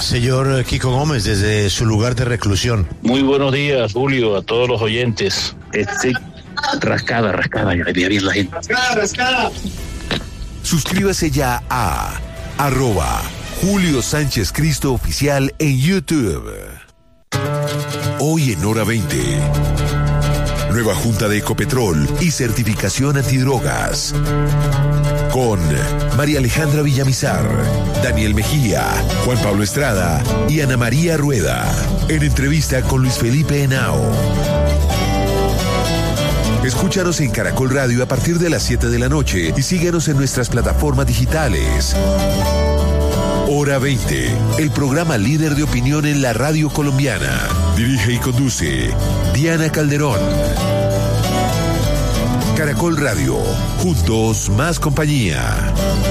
señor Kiko Gómez, desde su lugar de reclusión. Muy buenos días, Julio, a todos los oyentes. Rascada, ya bien la gente. Rascada. Suscríbase ya a @Julio Sánchez Cristo Oficial en YouTube. Hoy en Hora 20. Nueva Junta de Ecopetrol y certificación antidrogas. Con María Alejandra Villamizar, Daniel Mejía, Juan Pablo Estrada y Ana María Rueda. En entrevista con Luis Felipe Henao. Escúchanos en Caracol Radio a partir de las 7 de la noche y síguenos en nuestras plataformas digitales. Hora 20, el programa líder de opinión en la radio colombiana. Dirige y conduce Diana Calderón. Caracol Radio, juntos más compañía.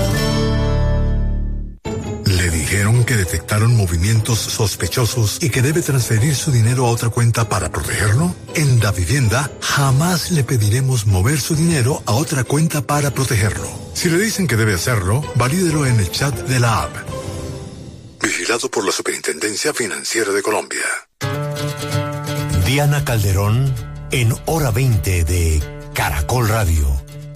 Le dijeron que detectaron movimientos sospechosos y que debe transferir su dinero a otra cuenta para protegerlo. En Davivienda jamás le pediremos mover su dinero a otra cuenta para protegerlo. Si le dicen que debe hacerlo, valídelo en el chat de la app. Vigilado por la Superintendencia Financiera de Colombia. Diana Calderón en Hora 20 de Caracol Radio.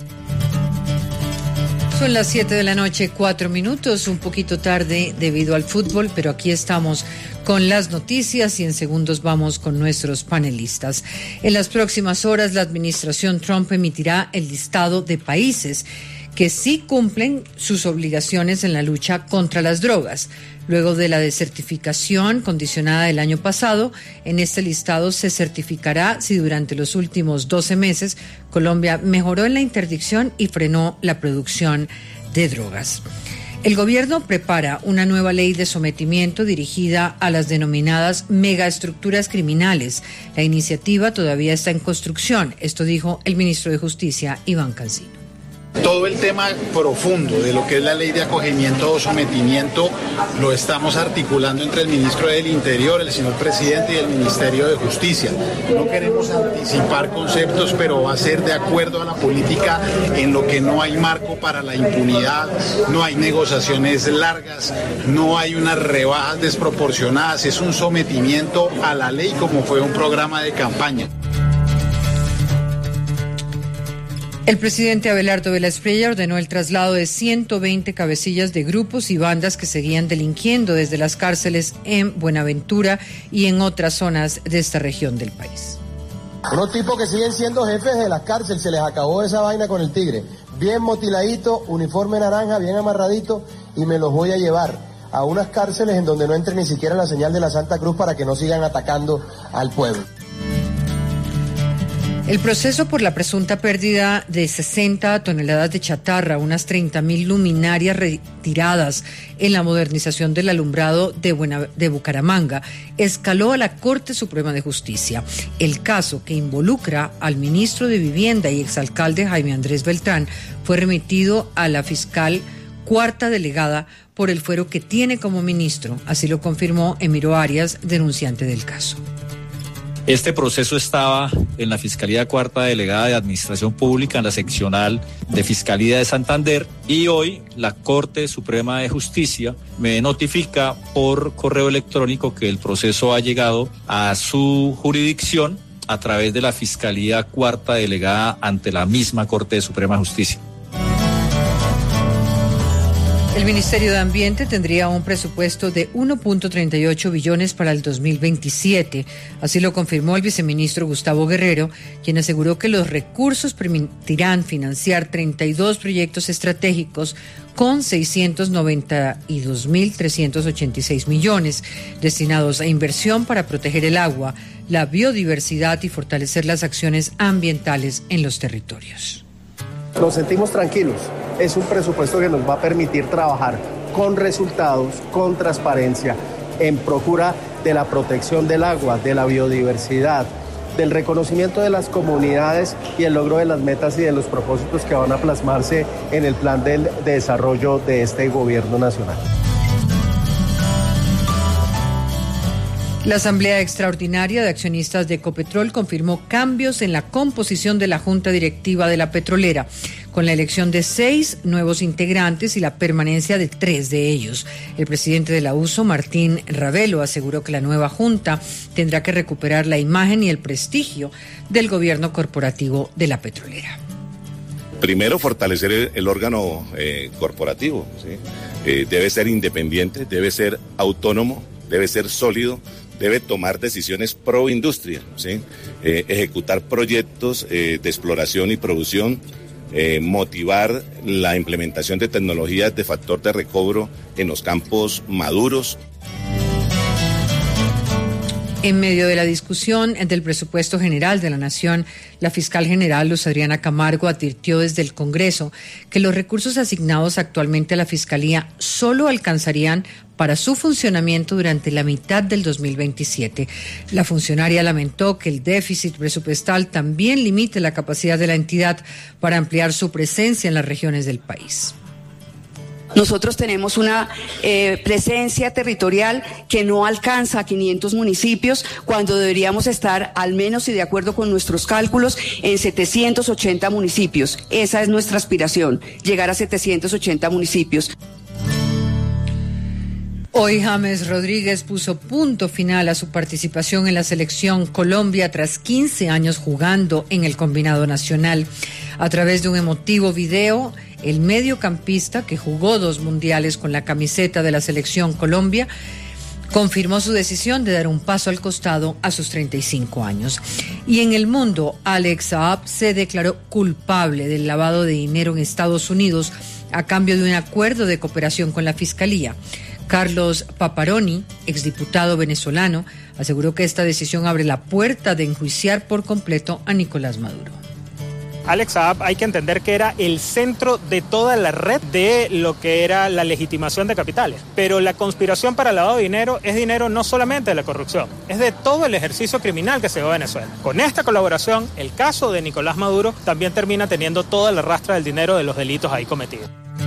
Son las 7 de la noche, 4 minutos, un poquito tarde debido al fútbol, pero aquí estamos con las noticias y en segundos vamos con nuestros panelistas. En las próximas horas, la administración Trump emitirá el listado de países que sí cumplen sus obligaciones en la lucha contra las drogas. Luego de la desertificación condicionada el año pasado, en este listado se certificará si durante los últimos 12 meses Colombia mejoró en la interdicción y frenó la producción de drogas. El gobierno prepara una nueva ley de sometimiento dirigida a las denominadas megaestructuras criminales. La iniciativa todavía está en construcción. Esto dijo el ministro de Justicia, Iván Cancino. Todo el tema profundo de lo que es la ley de acogimiento o sometimiento lo estamos articulando entre el ministro del Interior, el señor presidente y el Ministerio de Justicia. No queremos anticipar conceptos, pero va a ser de acuerdo a la política en lo que no hay marco para la impunidad, no hay negociaciones largas, no hay unas rebajas desproporcionadas, es un sometimiento a la ley como fue un programa de campaña. El presidente Abelardo Vela Espriella ordenó el traslado de 120 cabecillas de grupos y bandas que seguían delinquiendo desde las cárceles en Buenaventura y en otras zonas de esta región del país. Unos tipos que siguen siendo jefes de las cárceles, se les acabó esa vaina con el tigre. Bien motiladito, uniforme naranja, bien amarradito, y me los voy a llevar a unas cárceles en donde no entre ni siquiera la señal de la Santa Cruz para que no sigan atacando al pueblo. El proceso por la presunta pérdida de 60 toneladas de chatarra, unas 30.000 luminarias retiradas en la modernización del alumbrado de Bucaramanga, escaló a la Corte Suprema de Justicia. El caso, que involucra al ministro de Vivienda y exalcalde Jaime Andrés Beltrán, fue remitido a la fiscal cuarta delegada por el fuero que tiene como ministro. Así lo confirmó Emiro Arias, denunciante del caso. Este proceso estaba en la Fiscalía Cuarta Delegada de Administración Pública, en la seccional de Fiscalía de Santander, y hoy la Corte Suprema de Justicia me notifica por correo electrónico que el proceso ha llegado a su jurisdicción a través de la Fiscalía Cuarta Delegada ante la misma Corte Suprema de Justicia. El Ministerio de Ambiente tendría un presupuesto de 1.38 billones para el 2027. Así lo confirmó el viceministro Gustavo Guerrero, quien aseguró que los recursos permitirán financiar 32 proyectos estratégicos con 692.386 millones destinados a inversión para proteger el agua, la biodiversidad y fortalecer las acciones ambientales en los territorios. Nos sentimos tranquilos. Es un presupuesto que nos va a permitir trabajar con resultados, con transparencia, en procura de la protección del agua, de la biodiversidad, del reconocimiento de las comunidades y el logro de las metas y de los propósitos que van a plasmarse en el plan de desarrollo de este gobierno nacional. La Asamblea Extraordinaria de Accionistas de Ecopetrol confirmó cambios en la composición de la Junta Directiva de la petrolera, con la elección de 6 nuevos integrantes y la permanencia de 3 de ellos. El presidente de la USO, Martín Ravelo, aseguró que la nueva Junta tendrá que recuperar la imagen y el prestigio del gobierno corporativo de la petrolera. Primero, fortalecer el órgano corporativo, ¿sí? Debe ser independiente, debe ser autónomo, debe ser sólido, debe tomar decisiones pro industria, ¿sí? Ejecutar proyectos de exploración y producción, motivar la implementación de tecnologías de factor de recobro en los campos maduros. En medio de la discusión del presupuesto general de la Nación, la fiscal general Luz Adriana Camargo advirtió desde el Congreso que los recursos asignados actualmente a la Fiscalía solo alcanzarían para su funcionamiento durante la mitad del 2027. La funcionaria lamentó que el déficit presupuestal también limite la capacidad de la entidad para ampliar su presencia en las regiones del país. Nosotros tenemos una presencia territorial que no alcanza a 500 municipios, cuando deberíamos estar, al menos y de acuerdo con nuestros cálculos, en 780 municipios. Esa es nuestra aspiración, llegar a 780 municipios. Hoy James Rodríguez puso punto final a su participación en la selección Colombia tras 15 años jugando en el combinado nacional. A través de un emotivo video, el mediocampista, que jugó 2 mundiales con la camiseta de la selección Colombia, confirmó su decisión de dar un paso al costado a sus 35 años. Y en el mundo, Alex Saab se declaró culpable del lavado de dinero en Estados Unidos a cambio de un acuerdo de cooperación con la Fiscalía. Carlos Paparoni, exdiputado venezolano, aseguró que esta decisión abre la puerta de enjuiciar por completo a Nicolás Maduro. Alex Saab, hay que entender que era el centro de toda la red de lo que era la legitimación de capitales. Pero la conspiración para el lavado de dinero es dinero no solamente de la corrupción, es de todo el ejercicio criminal que se dio en Venezuela. Con esta colaboración, el caso de Nicolás Maduro también termina teniendo toda la rastra del dinero de los delitos ahí cometidos.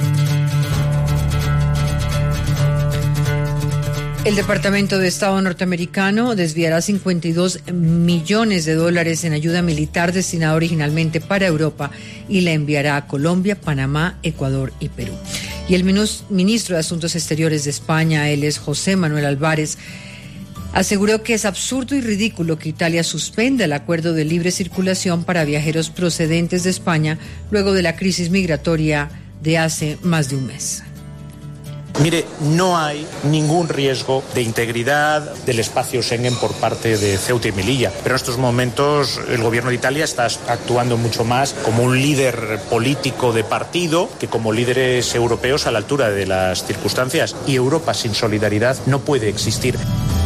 El Departamento de Estado norteamericano desviará $52 millones en ayuda militar destinada originalmente para Europa y la enviará a Colombia, Panamá, Ecuador y Perú. Y el ministro de Asuntos Exteriores de España, él es José Manuel Álvarez, aseguró que es absurdo y ridículo que Italia suspenda el acuerdo de libre circulación para viajeros procedentes de España luego de la crisis migratoria de hace más de un mes. Mire, no hay ningún riesgo de integridad del espacio Schengen por parte de Ceuta y Melilla, pero en estos momentos el gobierno de Italia está actuando mucho más como un líder político de partido que como líderes europeos a la altura de las circunstancias, y Europa sin solidaridad no puede existir.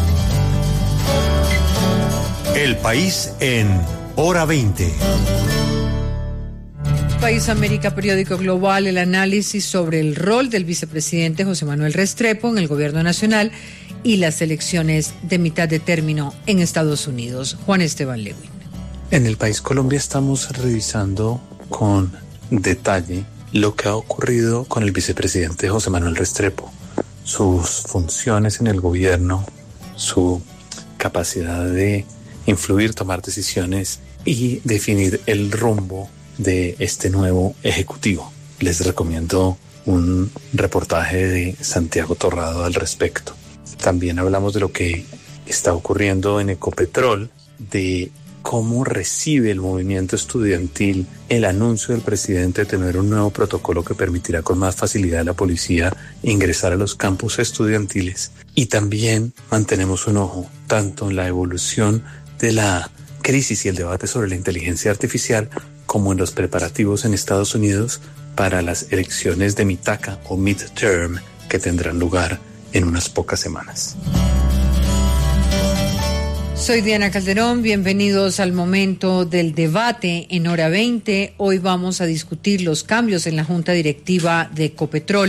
El país en Hora 20. País América, periódico global, el análisis sobre el rol del vicepresidente José Manuel Restrepo en el gobierno nacional y las elecciones de mitad de término en Estados Unidos. Juan Esteban Lewin. En el país Colombia estamos revisando con detalle lo que ha ocurrido con el vicepresidente José Manuel Restrepo, sus funciones en el gobierno, su capacidad de influir, tomar decisiones y definir el rumbo de este nuevo ejecutivo. Les recomiendo un reportaje de Santiago Torrado al respecto. También hablamos de lo que está ocurriendo en Ecopetrol, de cómo recibe el movimiento estudiantil el anuncio del presidente de tener un nuevo protocolo que permitirá con más facilidad a la policía ingresar a los campus estudiantiles. Y también mantenemos un ojo tanto en la evolución de la crisis y el debate sobre la inteligencia artificial como en los preparativos en Estados Unidos para las elecciones de Mitaca o midterm que tendrán lugar en unas pocas semanas. Soy Diana Calderón, bienvenidos al momento del debate en Hora 20. Hoy vamos a discutir los cambios en la Junta Directiva de Ecopetrol,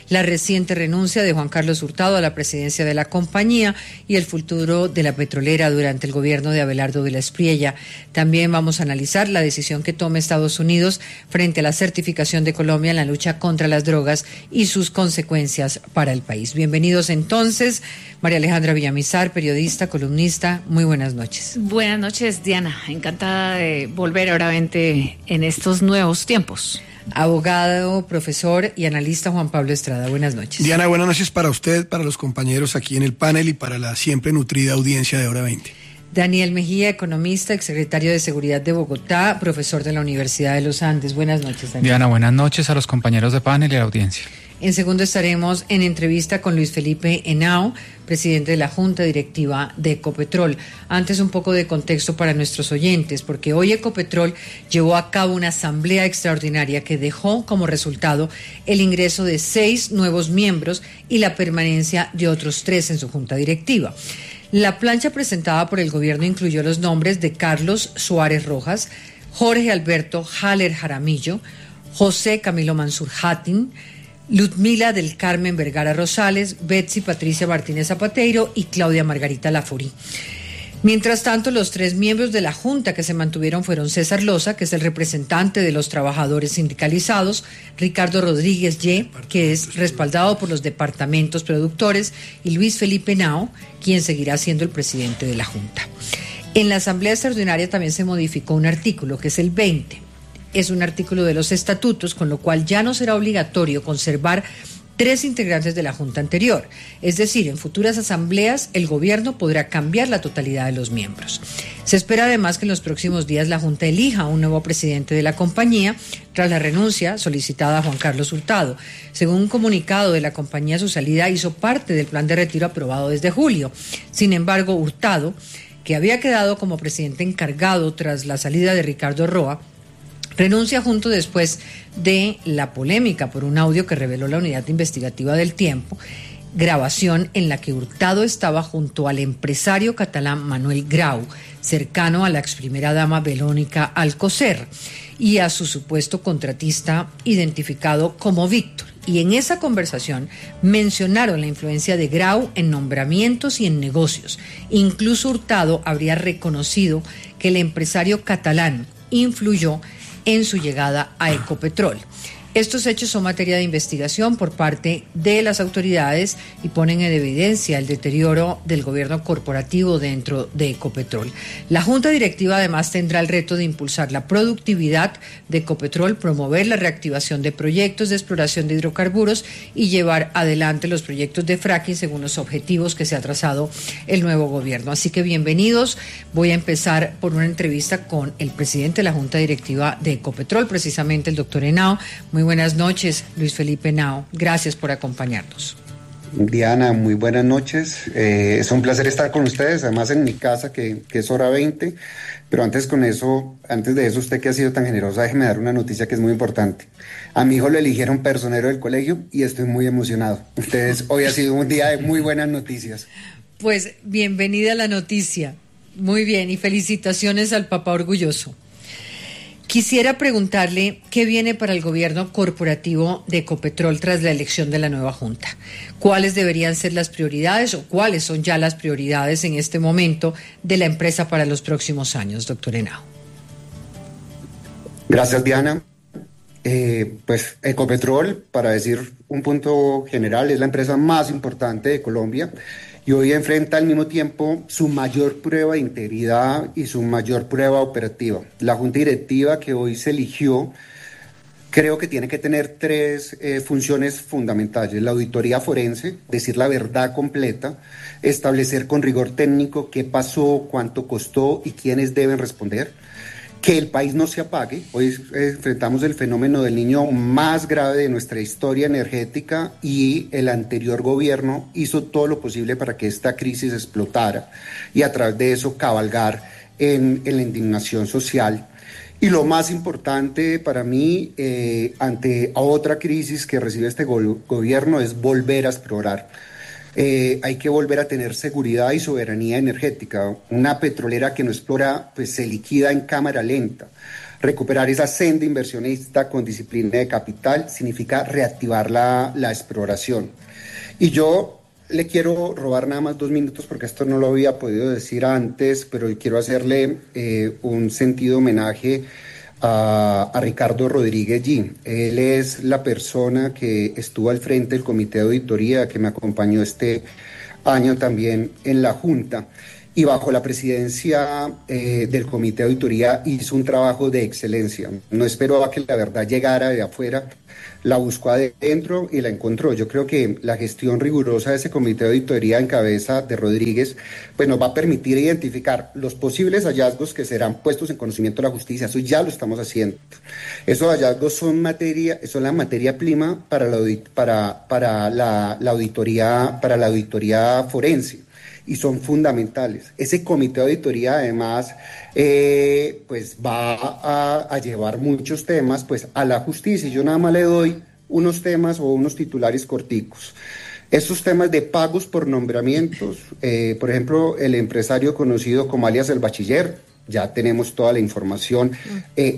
la reciente renuncia de Juan Carlos Hurtado a la presidencia de la compañía y el futuro de la petrolera durante el gobierno de Abelardo Vila Espriella. También vamos a analizar la decisión que tome Estados Unidos frente a la certificación de Colombia en la lucha contra las drogas y sus consecuencias para el país. Bienvenidos entonces, María Alejandra Villamizar, periodista, columnista, muy buenas noches. Buenas noches, Diana, encantada de volver ahora en estos nuevos tiempos. Abogado, profesor y analista Juan Pablo Estrada, buenas noches. Diana, buenas noches para usted, para los compañeros aquí en el panel y para la siempre nutrida audiencia de Hora 20. Daniel Mejía, economista, exsecretario de Seguridad de Bogotá, profesor de la Universidad de los Andes. Buenas noches, Daniel. Diana, buenas noches a los compañeros de panel y a la audiencia. En segundo estaremos en entrevista con Luis Felipe Henao, presidente de la Junta Directiva de Ecopetrol. Antes, un poco de contexto para nuestros oyentes, porque hoy Ecopetrol llevó a cabo una asamblea extraordinaria que dejó como resultado el ingreso de 6 nuevos miembros y la permanencia de otros 3 en su Junta Directiva. La plancha presentada por el gobierno incluyó los nombres de Carlos Suárez Rojas, Jorge Alberto Haller Jaramillo, José Camilo Mansur Hatin, Ludmila del Carmen Vergara Rosales, Betsy Patricia Martínez Zapateiro y Claudia Margarita Laforí. Mientras tanto, los 3 miembros de la Junta que se mantuvieron fueron César Loza, que es el representante de los trabajadores sindicalizados, Ricardo Rodríguez Ye, que es respaldado por los departamentos productores, y Luis Felipe Henao, quien seguirá siendo el presidente de la Junta. En la Asamblea Extraordinaria también se modificó un artículo, que es el 20. Es un artículo de los estatutos, con lo cual ya no será obligatorio conservar 3 integrantes de la Junta anterior. Es decir, en futuras asambleas el gobierno podrá cambiar la totalidad de los miembros. Se espera además que en los próximos días la Junta elija a un nuevo presidente de la compañía tras la renuncia solicitada a Juan Carlos Hurtado. Según un comunicado de la compañía, su salida hizo parte del plan de retiro aprobado desde julio. Sin embargo, Hurtado, que había quedado como presidente encargado tras la salida de Ricardo Roa, renuncia junto después de la polémica por un audio que reveló la Unidad Investigativa del Tiempo, grabación en la que Hurtado estaba junto al empresario catalán Manuel Grau, cercano a la ex primera dama Belónica Alcocer, y a su supuesto contratista identificado como Víctor. Y en esa conversación mencionaron la influencia de Grau en nombramientos y en negocios. Incluso Hurtado habría reconocido que el empresario catalán influyó en su llegada a Ecopetrol. Estos hechos son materia de investigación por parte de las autoridades y ponen en evidencia el deterioro del gobierno corporativo dentro de Ecopetrol. La Junta Directiva además tendrá el reto de impulsar la productividad de Ecopetrol, promover la reactivación de proyectos de exploración de hidrocarburos y llevar adelante los proyectos de fracking según los objetivos que se ha trazado el nuevo gobierno. Así que bienvenidos. Voy a empezar por una entrevista con el presidente de la Junta Directiva de Ecopetrol, precisamente el doctor Henao. Muy buenas noches, Luis Felipe Henao. Gracias por acompañarnos. Diana, muy buenas noches. Es un placer estar con ustedes, además en mi casa, que es Hora 20. Pero antes de eso, usted que ha sido tan generosa, déjeme dar una noticia que es muy importante. A mi hijo lo eligieron personero del colegio y estoy muy emocionado. Hoy ha sido un día de muy buenas noticias. Pues bienvenida a la noticia. Muy bien, y felicitaciones al papá orgulloso. Quisiera preguntarle qué viene para el gobierno corporativo de Ecopetrol tras la elección de la nueva Junta. ¿Cuáles deberían ser las prioridades o cuáles son ya las prioridades en este momento de la empresa para los próximos años, doctor Henao? Gracias, Diana. Pues Ecopetrol, para decir un punto general, es la empresa más importante de Colombia y hoy enfrenta al mismo tiempo su mayor prueba de integridad y su mayor prueba operativa. La Junta Directiva que hoy se eligió creo que tiene que tener 3 funciones fundamentales: la auditoría forense, decir la verdad completa, establecer con rigor técnico qué pasó, cuánto costó y quiénes deben responder. Que el país no se apague. Hoy enfrentamos el fenómeno del Niño más grave de nuestra historia energética y el anterior gobierno hizo todo lo posible para que esta crisis explotara y a través de eso cabalgar en la indignación social. Y lo más importante para mí, ante otra crisis que recibe este gobierno, es volver a explorar. Hay que volver a tener seguridad y soberanía energética. Una petrolera que no explora, pues se liquida en cámara lenta. Recuperar esa senda inversionista con disciplina de capital significa reactivar la exploración. Y yo le quiero robar nada más 2 minutos porque esto no lo había podido decir antes, pero quiero hacerle un sentido homenaje a Ricardo Rodríguez G. Él es la persona que estuvo al frente del comité de auditoría, que me acompañó este año también en la Junta, y bajo la presidencia del comité de auditoría hizo un trabajo de excelencia. No esperó a que la verdad llegara de afuera, la buscó adentro y la encontró. Yo creo que la gestión rigurosa de ese comité de auditoría en cabeza de Rodríguez pues nos va a permitir identificar los posibles hallazgos que serán puestos en conocimiento de la justicia. Eso ya lo estamos haciendo. Esos hallazgos son la materia prima para la auditoría forense, y son fundamentales. Ese comité de auditoría además pues va a llevar muchos temas pues a la justicia. Yo nada más le doy unos temas o unos titulares corticos. Estos temas de pagos por nombramientos, por ejemplo, el empresario conocido como alias El Bachiller, ya tenemos toda la información.